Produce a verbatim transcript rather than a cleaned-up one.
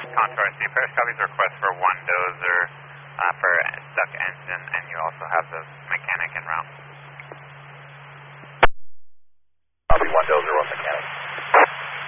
Contour, so you first copies request for one dozer uh, for stuck engine, and you also have the mechanic en route. Copy one dozer.